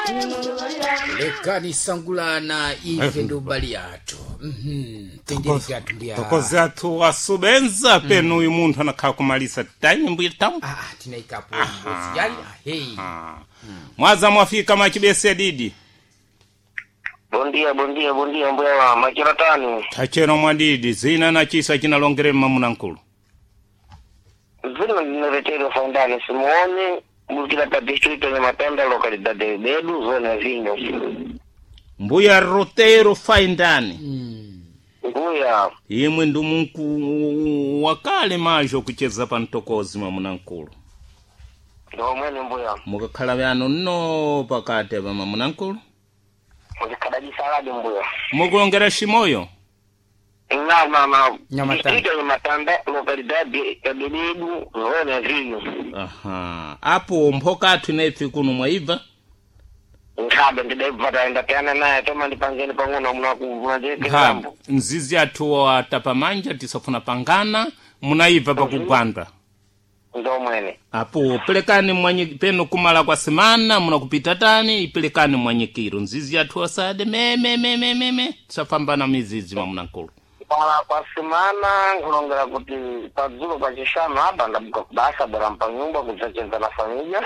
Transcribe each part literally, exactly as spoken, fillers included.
lekani sangulana ife ndo bali yato mhm tendele vyatu mbya tokoze atu wasubenza penu uyu muntu anakha kumalisa tanyi mbuye tamu ah tinaikapo ngozi yali hey mwaza mwafika machibese ya didi bondia bondia bondia mbuya wa machiratani tachero mwadidi zina na chisa chinalongere mamunankulu zina niretero faundani simuone multila distrito ya Matanda localidade de Bedu zona vinho mbuya rotero faindani mm. mbuya imwe ndumunku wakale majo kucheza pantokozi mamunankulu ndo mwene mbuya mukakhala byano no pakate ba mamunankulu mukikadaji saladi mbuya mukulongera shimoyo na mama Nyamatanda distrito ya Matanda localidade de Bedu zona vinho aha apo mpoka tunefi kuno mwaiva ngabe ndidevata ndapana naye toma ndipangeni pangona mnakuvaje kitambo nzizi atu atapamanja tisafuna pangana munaiva pakupanda ndo mwene apo pelekani mwanyi peno kumala kwa semana munakupita tani ipelekani mwanyikiro nzizi atu asade me me me me me me tisafambana mizizi mamunankulu para kwa semana ngulongera kuti padzulo pachishano hapa ndabuka basa bora mpanyumba kuchacheza na familia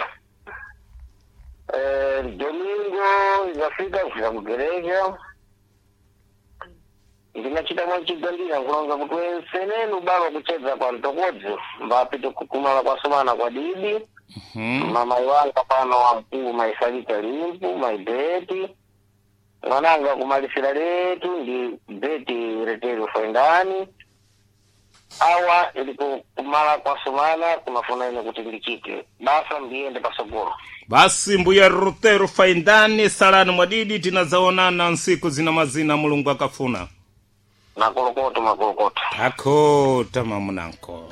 eh domingo zafika kuja kugereja ndinachita mwachigandira ngulonga kuti senenu baba kucheza kwa mtokodzi mbapito kukumala kwa semana kwa didi mhm mama wanga pano wa mkuu maisalita limpu maibeti mwananga kumalisira letu ndi beti retero faindani awa iliko kumala kwa somana kunafuna ine kuti ndichike basa ndiende pasogoro basi mbuya rotero faindani salani mwadidi tinazaonana nsiku zina mazina mulungu akafuna na kolokoto makolokoto akota mamunanko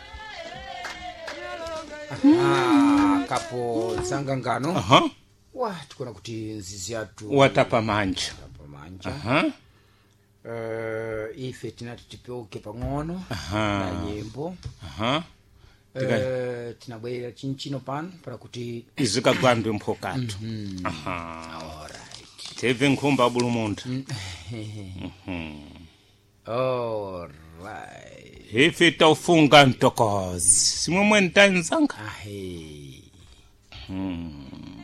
ah kapo sangangano aha wa tukona kuti nzizi yatu watapa manja tapamanja aha uh, ife tinati tipeuke pang'ono aha na nyimbo aha uh, tinabwera chinchino pano para kuti izikagwandwe mpokatu mm -hmm. aha alright teve nkhumba bulumundo mhm alright ife taufunga ntokozi simwe ntanzanga ahe hmm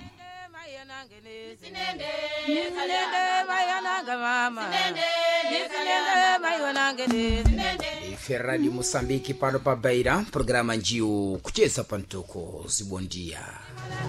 Sinende, sinende, mayonanga mama. Sinende, sinende, mayonanga sinende. Ferrari Mosambiki pano pa Beira programa njiu kucheza pantoko zibondia.